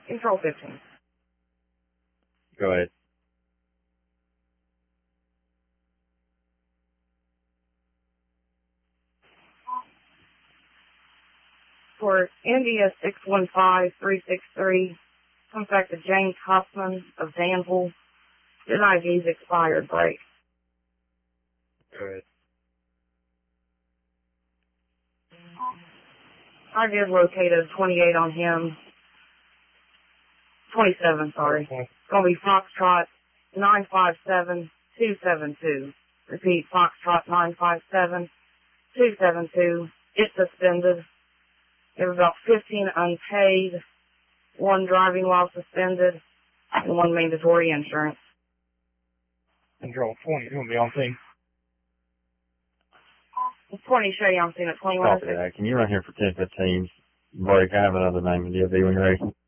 Control 15. Go ahead. For India 615363, contact the James Hoffman of Danville. His ID's expired. Break. Go ahead. I did locate a 28 on him. 27, sorry. Okay. It's going to be Foxtrot 957272. Repeat, Foxtrot 957272. It's suspended. There was about 15 unpaid, 1 driving while suspended, and 1 mandatory insurance. Control 20, you're going to be on scene. 20 Cheyenne scene at 21. Copy that. Can you run here for 10:15? Break. I have another name in DOV when you're ready.